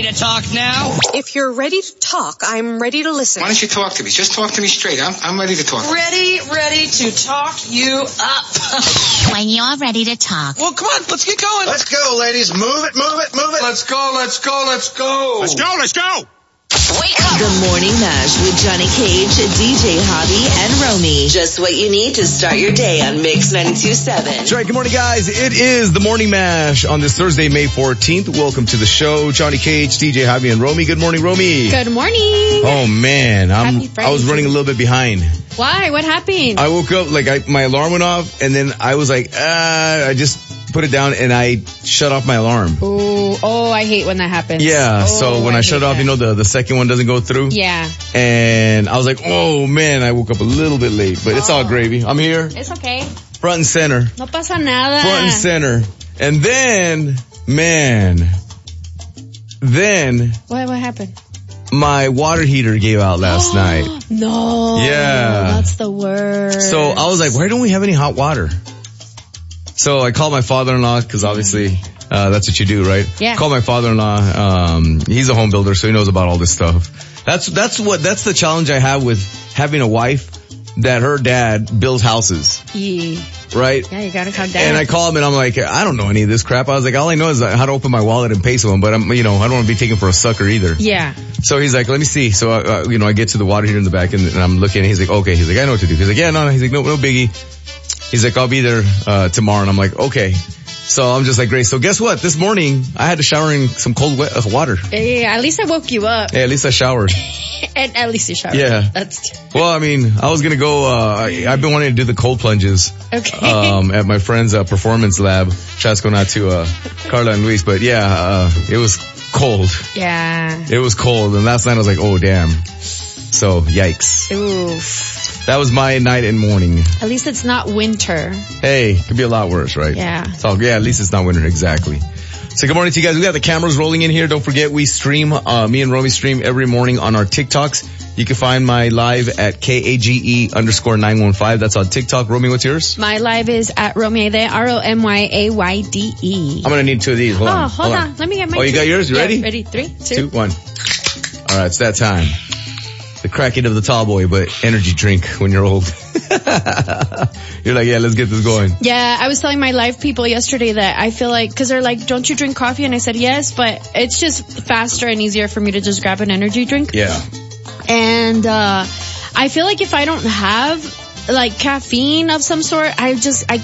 ready to talk now? If you're ready to talk, I'm ready to listen. Why don't you talk to me? Just talk to me straight. I'm ready to talk. Ready to talk you up. When you're ready to talk. Well, come on, let's get going. Let's go, ladies. Move it. Let's go. Let's go. Wake up. The Morning Mash with Johnny Cage, DJ Hobby, and Romy. Just what you need to start your day on Mix 92.7. That's right. Good morning, guys. It is the Morning Mash on this Thursday, May 14th. Welcome to the show. Johnny Cage, DJ Hobby, and Romy. Good morning, Romy. Good morning. Oh, man. Happy Friday. I was running a little bit behind. Why? What happened? I woke up, my alarm went off, and then I was like, I just put it down, and I shut off my alarm. Oh, I hate when that happens. Yeah, so when I shut it off, the second one doesn't go through. Yeah. And I was like, oh, man, I woke up a little bit late, but it's all gravy. I'm here. It's okay. Front and center. No pasa nada. Front and center. And then, What happened? my water heater gave out last night. No. Yeah. That's the worst. So I was like, why don't we have any hot water? So I called my father-in-law, because obviously that's what you do, right? Yeah. Called my father-in-law. He's a home builder, so he knows about all this stuff. That's the challenge I have with having a wife that her dad builds houses. Yeah. Right? Yeah, you gotta calm down. And I call him and I'm like, I don't know any of this crap. I was like, all I know is how to open my wallet and pay someone, but I don't want to be taken for a sucker either. Yeah. So he's like, let me see. So, I get to the water heater in the back and I'm looking and he's like, okay. He's like, I know what to do. He's like, yeah, no. He's like, no biggie. He's like, I'll be there, tomorrow. And I'm like, okay. So I'm just like, great. So guess what? This morning I had to shower in some cold water. Yeah, at least I woke you up. Yeah, at least I showered. And at least you showered. Yeah. Well, I was gonna go, I've been wanting to do the cold plunges. Okay. At my friend's, performance lab. Shouts going out to, Carla and Luis. But yeah, it was cold. Yeah. It was cold. And last night I was like, oh damn. So, yikes. Oof. That was my night and morning. At least it's not winter. Hey, it could be a lot worse, right? Yeah. So, yeah, at least it's not winter, exactly. So good morning to you guys. We got the cameras rolling in here. Don't forget, we stream, me and Romy stream every morning on our TikToks. You can find my live at KAGE_915. That's on TikTok. Romy, what's yours? My live is at Romayde, ROMYAYDE. I'm gonna need two of these. Hold on. Let me get my Oh, you got yours? You ready? Ready. 3, 2, 1. All right, it's that time. The cracking of the tall boy, but energy drink when you're old. You're like, yeah, let's get this going. Yeah, I was telling my live people yesterday that I feel like, cause they're like, don't you drink coffee? And I said, yes, but it's just faster and easier for me to just grab an energy drink. Yeah. And, I feel like if I don't have like caffeine of some sort, I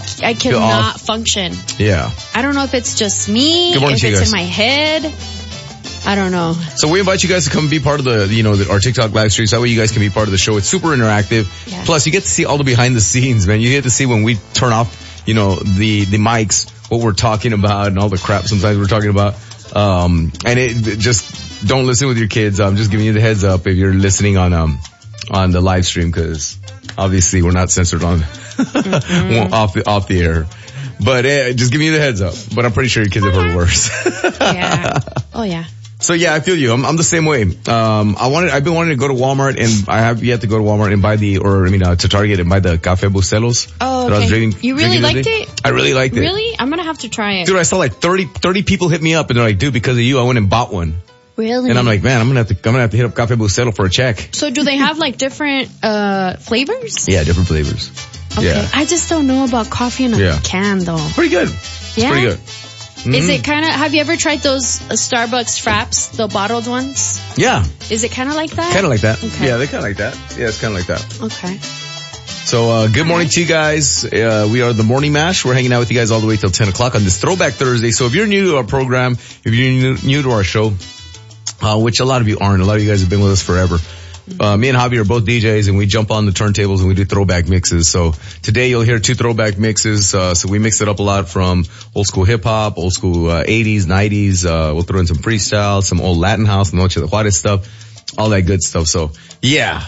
cannot function. Yeah. I don't know if it's just me, Good morning if to you it's guys. in my head. I don't know. So we invite you guys to come be part of our TikTok live streams. That way you guys can be part of the show. It's super interactive. Yeah. Plus you get to see all the behind the scenes, man. You get to see when we turn off, the mics, what we're talking about and all the crap sometimes we're talking about. And it just don't listen with your kids. I'm just giving you the heads up if you're listening on the live stream, cause obviously we're not censored on, off the air. But just giving you the heads up. But I'm pretty sure your kids have heard worse. Yeah. Oh yeah. So yeah, I feel you. I'm the same way. I've been wanting to go to Walmart and I have yet to go to Walmart and buy to Target and buy the Café Bucelos. Oh, okay. That I was drinking, you really liked it? I really liked it. Really? I'm gonna have to try it. Dude, I saw like 30 people hit me up and they're like, dude, because of you, I went and bought one. Really? And I'm like, man, I'm gonna have to hit up Café Bucelo for a check. So do they have like different, flavors? Yeah, different flavors. Okay. Yeah. I just don't know about coffee in a can though. Pretty good. Yeah. Pretty good. Mm-hmm. Is it have you ever tried those Starbucks Fraps, the bottled ones? Yeah. Is it kind of like that? Kind of like that. Okay. Yeah, they're kind of like that. Yeah, it's kind of like that. Okay. So, good morning to you guys. We are the Morning Mash. We're hanging out with you guys all the way till 10 o'clock on this Throwback Thursday. So if you're new to our program, if you're new to our show, which a lot of you aren't, a lot of you guys have been with us forever. Me and Javi are both DJs and we jump on the turntables and we do throwback mixes. So today you'll hear 2 throwback mixes. So we mix it up a lot from old school hip hop, old school 80s, 90s. We'll throw in some freestyle, some old Latin house, Noche de Juarez stuff, all that good stuff. So yeah,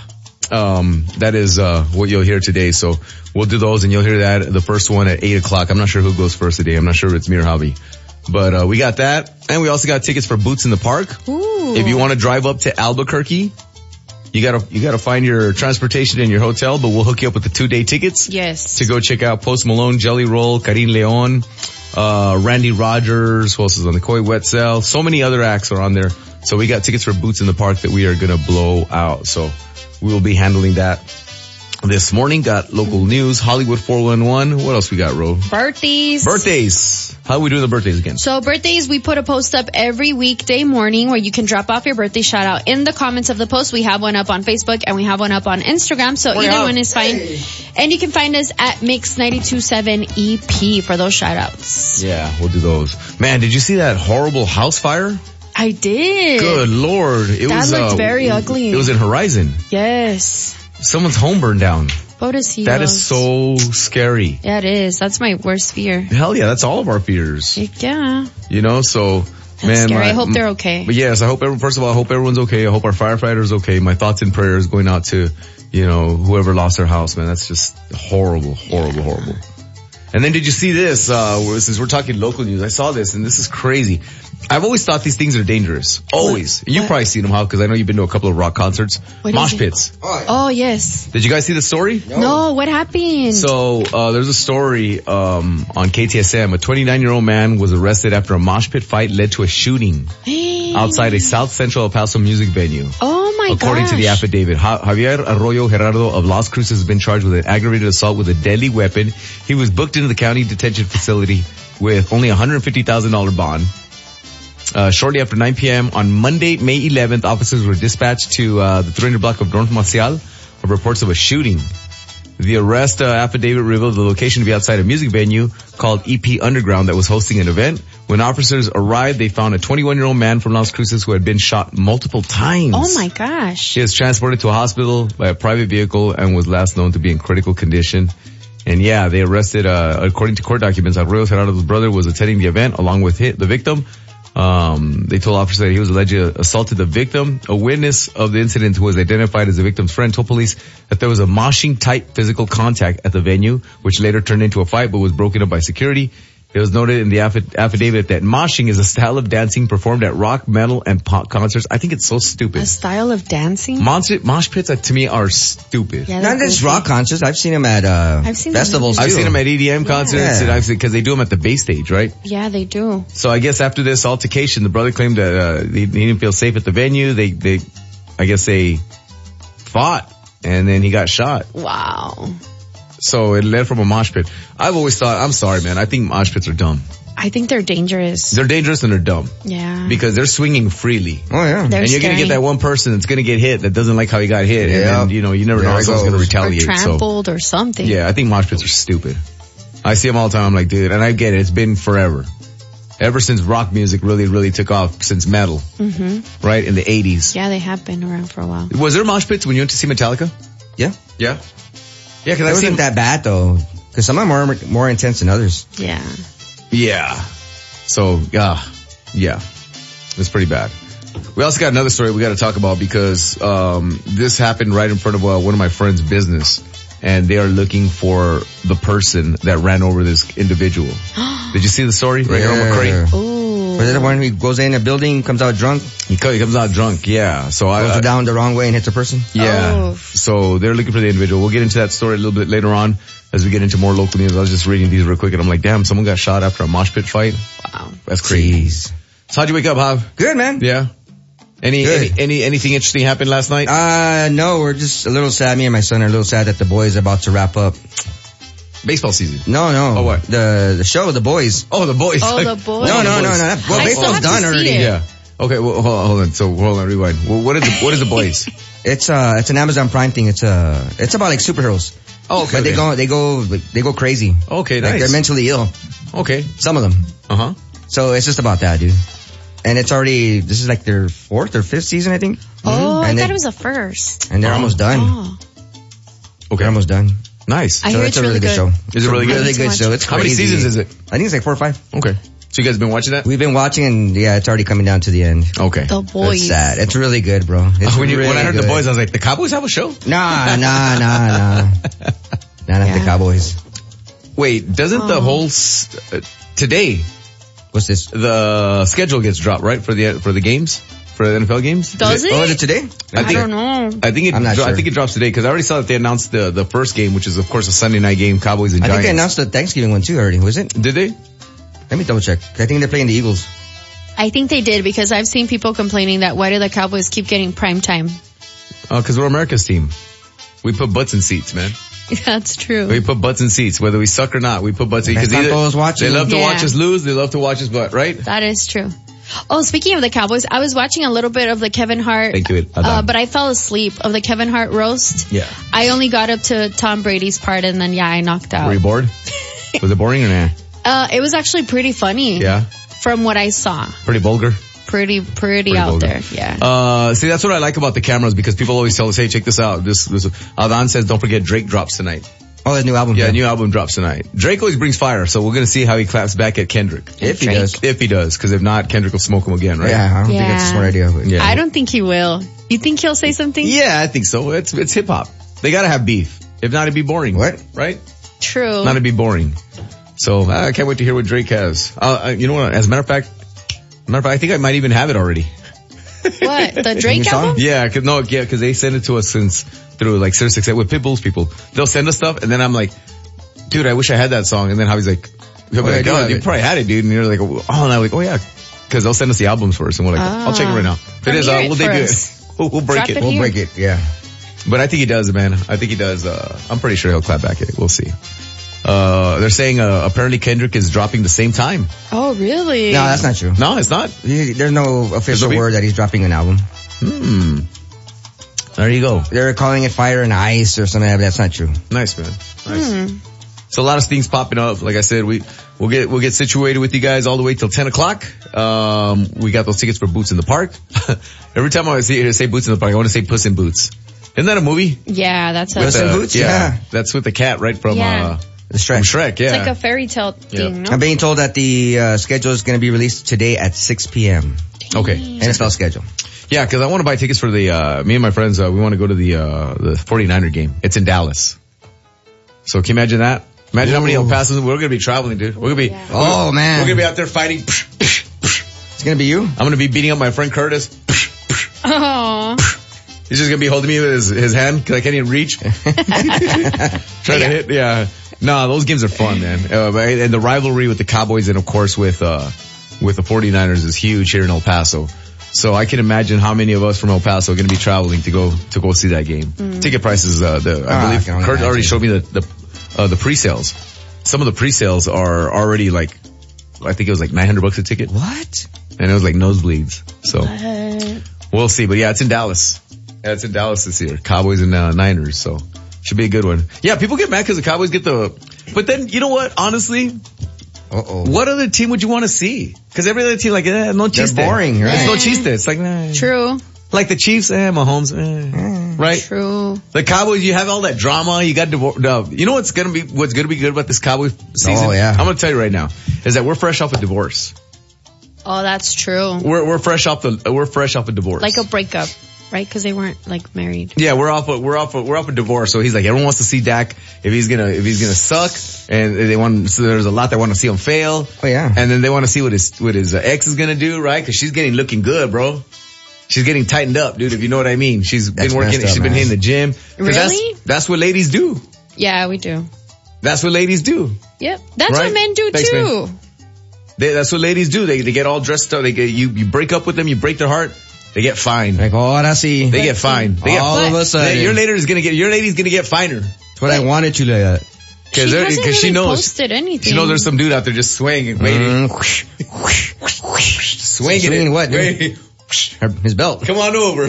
that is what you'll hear today. So we'll do those and you'll hear that the first one at 8 o'clock. I'm not sure who goes first today. I'm not sure if it's me or Javi. But we got that. And we also got tickets for Boots in the Park. Ooh. If you want to drive up to Albuquerque, you gotta find your transportation and your hotel, but we'll hook you up with the 2-day tickets. Yes. To go check out Post Malone, Jelly Roll, Karin Leon, Randy Rogers, who else is on the Koi Wetzel? So many other acts are on there. So we got tickets for Boots in the Park that we are gonna blow out. So we will be handling that this morning. Got local news, Hollywood 411. What else we got, Ro? Birthdays. How are we doing the birthdays again? So birthdays, we put a post up every weekday morning where you can drop off your birthday shout out in the comments of the post. We have one up on Facebook and we have one up on Instagram. So either one is fine. And you can find us at Mix927EP for those shout outs. Yeah, we'll do those. Man, did you see that horrible house fire? I did. Good Lord. That looked very ugly. It was in Horizon. Yes. Someone's home burned down. Pobrecillos. That is so scary. Yeah, it is. That's my worst fear. Hell yeah, that's all of our fears. Yeah. You know, so, That's man. scary. I hope they're okay. But yes, first of all, I hope everyone's okay. I hope our firefighters okay. My thoughts and prayers going out to, you know, whoever lost their house, man. That's just horrible. And then did you see this, since we're talking local news, I saw this and this is crazy. I've always thought these things are dangerous. Always. You've probably seen them, because I know you've been to a couple of rock concerts. What Mosh is it? pits. Oh, yes. Did you guys see the story? No, what happened? So, there's a story, on KTSM. A 29-year-old man was arrested after a mosh pit fight led to a shooting outside a South Central El Paso music venue. Oh my god. According to the affidavit, Javier Arroyo Gerardo of Las Cruces has been charged with an aggravated assault with a deadly weapon. He was booked into the county detention facility with only a $150,000 bond. Shortly after 9 p.m. on Monday, May 11th, officers were dispatched to the 300 block of North Marcial of reports of a shooting. The arrest affidavit revealed the location to be outside a music venue called EP Underground that was hosting an event. When officers arrived, they found a 21-year-old man from Las Cruces who had been shot multiple times. Oh my gosh. He was transported to a hospital by a private vehicle and was last known to be in critical condition. And yeah, they arrested, according to court documents, Arroyo Gerardo's brother was attending the event along with the victim. They told officers that he was allegedly assaulted the victim. A witness of the incident who was identified as the victim's friend told police that there was a moshing type physical contact at the venue, which later turned into a fight but was broken up by security. It was noted in the affidavit that moshing is a style of dancing performed at rock, metal, and pop concerts. I think it's so stupid. A style of dancing? Mosh pits, to me, are stupid. Yeah, not just rock concerts. I've seen them at festivals too. I've seen them at EDM concerts, and because they do them at the base stage, right? Yeah, they do. So I guess after this altercation, the brother claimed that he didn't feel safe at the venue. They fought, and then he got shot. Wow. So it led from a mosh pit. I've always thought, I'm sorry, man, I think mosh pits are dumb. I think they're dangerous. They're dangerous and they're dumb. Yeah. Because they're swinging freely. Oh yeah. They're and you're going to get that one person that's going to get hit that doesn't like how he got hit. Yeah. And then, you never know how someone's going to retaliate. Or trampled or something. Yeah, I think mosh pits are stupid. I see them all the time. I'm like, dude, and I get it. It's been forever. Ever since rock music really, really took off, since metal. Mm-hmm. Right? In the 80s. Yeah, they have been around for a while. Was there mosh pits when you went to see Metallica? Yeah. Yeah? Yeah, because it wasn't that bad though. Because some of them are more intense than others. Yeah. Yeah. So, yeah. It's pretty bad. We also got another story we got to talk about because this happened right in front of one of my friend's business. And they are looking for the person that ran over this individual. Did you see the story? Right here on McCray? Ooh. Was it the one who goes in a building, comes out drunk? He comes out drunk, yeah. So goes down the wrong way and hits a person? Yeah. Oh. So they're looking for the individual. We'll get into that story a little bit later on as we get into more local news. I was just reading these real quick and I'm like, damn, someone got shot after a mosh pit fight. Wow. That's crazy. Jeez. So how'd you wake up, Hav? Good, man. Yeah. Anything interesting happened last night? No, we're just a little sad. Me and my son are a little sad that the boys are about to wrap up. Baseball season. No. Oh, what? The show, The Boys. Oh, The Boys. Oh, The Boys. No. Well, baseball's done already. Yeah. Okay, well, hold on. So, hold on, rewind. Well, what is The Boys? It's an Amazon Prime thing. It's about like superheroes. Oh, okay. But they go crazy. Okay, like nice. They're mentally ill. Okay. Some of them. Uh-huh. So it's just about that, dude. And it's already, this is like their 4th or 5th season, I think. Oh, and I thought it was the first. And they're almost done. Oh. Okay. They're almost done. Nice. I So hear it's it's a really good show. Is it really good? Really good show. It's How many crazy. seasons is it? I think it's like 4 or 5. Okay. So you guys been watching that? We've been watching and yeah, it's already coming down to the end. Okay. The Boys. It's sad. It's really good, bro. It's When really I heard good. The Boys, I was like, the Cowboys have a show? Nah. Not the Cowboys. Wait, doesn't the whole today What's this? the schedule gets dropped, right, for the games, for the NFL games? Does it? Oh, is it today? I don't know. I think I'm not sure. I think it drops today because I already saw that they announced the first game, which is of course a Sunday night game, Cowboys and I Giants. think they announced the Thanksgiving one too already, was it? Did they? Let me double check. I think they're playing the Eagles. I think they did because I've seen people complaining that why do the Cowboys keep getting prime time? Cause we're America's team. We put butts in seats, man. That's true. We put butts in seats, whether we suck or not. We put butts in because they love to watch us lose. They love to watch us butt, right? That is true. Oh, speaking of the Cowboys, I was watching a little bit of the Kevin Hart. Thank you. But I fell asleep of the Kevin Hart roast. Yeah. I only got up to Tom Brady's part and then I knocked out. Were you bored? Was it boring or nah? It was actually pretty funny. Yeah. From what I saw. Pretty vulgar. Pretty out vulgar. there. Yeah. See, that's what I like about the cameras because people always tell us, hey, check this out. This Adan says, don't forget Drake drops tonight. Oh, his new album. Yeah, new album drops tonight. Drake always brings fire, so we're gonna see how he claps back at Kendrick. If he does. If he does, because if not, Kendrick will smoke him again, right? Yeah, I don't think it's a smart idea. But yeah. I don't think he will. You think he'll say something? Yeah, I think so. It's hip hop. They gotta have beef. If not, it'd be boring. What? Right? True. Not it'd be boring. So I can't wait to hear what Drake has. You know what? As a matter of fact, I think I might even have it already. What? The Drake album? Yeah, cause they send it to us through like Sirius XM with Pitbull's people. They'll send us stuff and then I'm like, dude, I wish I had that song. And then Javi's like, you probably had it, dude. And you're like, oh, and I'm like, oh yeah. Cause they'll send us the albums first and we're like, I'll check it right now. If it is, we'll debut it. We'll break it. We'll break it, yeah. But I think he does, man. I think he does. I'm pretty sure he'll clap back at it. We'll see. They're saying, apparently Kendrick is dropping the same time. Oh, really? No, that's not true. No, it's not. There's no official word that he's dropping an album. There you go. They're calling it Fire and Ice or something, but that's not true. Nice, man. Nice. So a lot of things popping up. Like I said, we'll get situated with you guys all the way till 10 o'clock. We got those tickets for Boots in the Park. Every time I say Boots in the Park, I want to say Puss in Boots. Isn't that a movie? Yeah, that's a Puss in Boots? Yeah. That's with the cat, right? From Yeah. Shrek, yeah. It's like a fairy tale thing, no? I'm being told that the schedule is going to be released today at 6 p.m. Okay. NFL schedule. Yeah, because I want to buy tickets for the, me and my friends, we want to go to the 49er game. It's in Dallas. So can you imagine that? Imagine how many El Pasos, we're going to be traveling, dude. We're going to be, oh man. We're going to be out there fighting. It's going to be you? I'm going to be beating up my friend Curtis. Oh. He's just going to be holding me with his hand because I can't even reach. Trying to hit, yeah. No, those games are fun, man. And the rivalry with the Cowboys and of course with the 49ers is huge here in El Paso. So I can imagine how many of us from El Paso are going to be traveling to go see that game. Ticket prices, I believe Kurt already showed me the pre-sales. Some of the pre-sales are already like, I think it was like $900 a ticket. What? And it was like nosebleeds. So we'll see. But yeah, it's in Dallas. Yeah, it's in Dallas this year. Cowboys and Niners. So should be a good one. Yeah, people get mad because the Cowboys get but then you know what? Honestly, what other team would you want to see? Because every other team, like, no chiste. They're boring, right? It's no chiste. It's like, nah. True. Like the Chiefs, Mahomes, right? True. The Cowboys, you have all that drama. You got you know what's gonna be good about this Cowboys season? Oh yeah. I'm gonna tell you right now is that we're fresh off a divorce. Oh, that's true. We're fresh off a divorce. Like a breakup, right? Because they weren't like married. Yeah, we're off a divorce. So he's like, everyone wants to see Dak if he's gonna suck, and so there's a lot that want to see him fail. Oh yeah. And then they want to see what his ex is gonna do, right? Because she's looking good, bro. She's getting tightened up, dude, if you know what I mean. She's been working, she's been hitting the gym. Really? That's what ladies do. Yeah, we do. That's what ladies do. Yep. That's right? what men do Thanks, too. Man. That's what ladies do. They get all dressed up. You break up with them, you break their heart, they get fined. Like, ahora sí. They get fined. All of a sudden. Your lady's gonna get finer. That's what I wanted to like that. Because she knows. Posted anything. She knows there's some dude out there just swinging, waiting. Swinging what, dude? His belt. Come on over.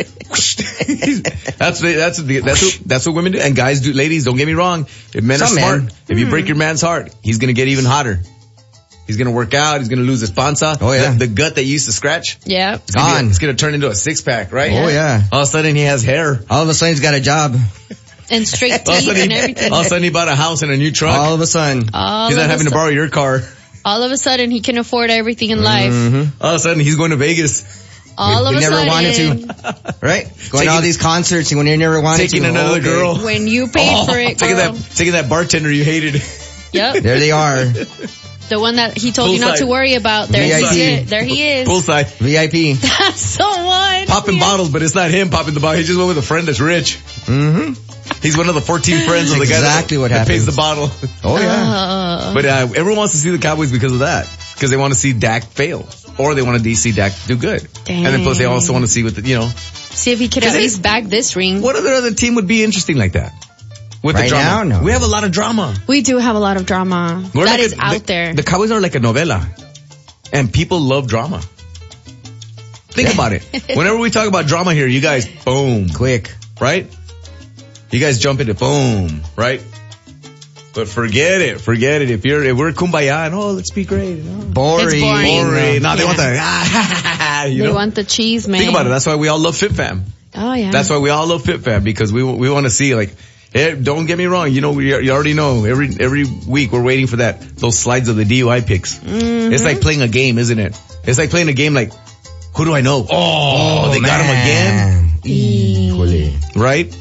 That's what women do. And guys do, ladies, don't get me wrong. If men are smart, if you break your man's heart, he's gonna get even hotter. He's gonna work out, he's gonna lose his panza. Oh yeah. The gut that you used to scratch. Yeah. It's gone. It's gonna turn into a 6-pack, right? Oh yeah. All of a sudden he has hair. All of a sudden he's got a job. And straight teeth and everything. All of a sudden he bought a house and a new truck. All of a sudden. He's not having to borrow your car. All of a sudden he can afford everything in life. All of a sudden he's going to Vegas. All of a sudden. never wanted to. Right? Going to all these concerts when you never wanted to. Taking another girl. When you paid for it, girl. Taking that bartender you hated. Yep. There they are. The one that he told you not to worry about. There he is. Poolside. VIP. That's the one. Popping bottles, but it's not him popping the bottle. He just went with a friend that's rich. He's one of the 14 friends of the guy Exactly what that pays happens. the bottle. Oh, yeah. But everyone wants to see the Cowboys because of that. Because they want to see Dak fail. Or they want to see Dak do good. Dang. And then plus they also want to see what the, See if he could at least bag this ring. what other team would be interesting like that? With Right the drama. now, no. We have a lot of drama. We do have a lot of drama. We're That like is out there. The Cowboys are like a novela. And people love drama. Think about it. Whenever we talk about drama here, you guys, boom. Quick. Right? You guys jump into boom, right? But forget it. If we're kumbaya and let's be great. Boring. It's boring. No, they want the, They want the cheese, man. Think about it. That's why we all love FitFam. Oh, yeah. That's why we all love FitFam because we want to see like, don't get me wrong. You already know every week we're waiting for those slides of the DUI picks. Mm-hmm. It's like playing a game, isn't it? It's like playing a game like, who do I know? Oh, they got him again. Equally. Right?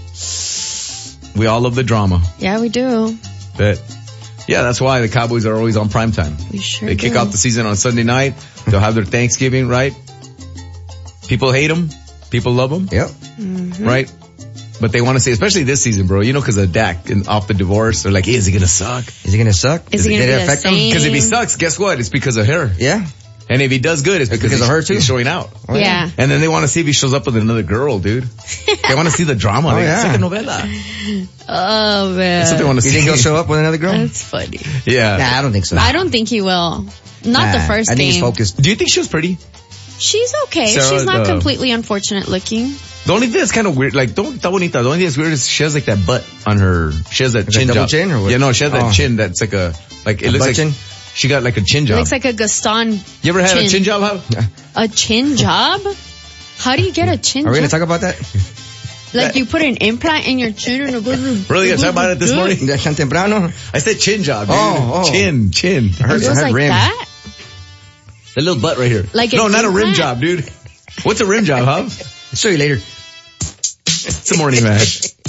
We all love the drama. Yeah, we do. But yeah, that's why the Cowboys are always on primetime. We sure They kick do. off the season on Sunday night. They'll have their Thanksgiving, right? People hate them. People love them. Yep. Right? But they want to see, especially this season, bro, because of Dak and off the divorce. They're like, is he going to suck? Is it going to suck? Is it going to Did be it the affect him? same? Because if he sucks, guess what? It's because of her. Yeah. And if he does good, it's because of her too. He's showing out. Oh, Yeah. And then they want to see if he shows up with another girl, dude. They want to see the drama. Oh, It's yeah. like a novela. Oh, man. That's what they want to You see. think he'll show up with another girl? That's funny. Yeah. Nah, I don't think so. I don't think he will. Not the Nah, first I think he's game. focused. Do you think she was pretty? She's okay. Sarah, She's not completely unfortunate looking. The only thing that's kind of weird, like, don't está bonita. The only thing that's weird is she has like that butt on her. She has that Like chin a double job. chin or what? Yeah, no, she has that Oh. chin that's like it A looks butt like chin? she got like a chin It job. looks like a Gaston. You ever had a chin. chin job? Huh? A chin job? How do you get a chin Are we going to job? talk about that? Like you put an implant in your chin and it goes. Really gonna talk about it this morning? Tan temprano? I said chin job, dude. Oh. Chin. I heard, It goes like rim. that? The little butt right here. Like no, an not a rim implant? job, dude. What's a rim job, huh? Show you later. It's a morning match.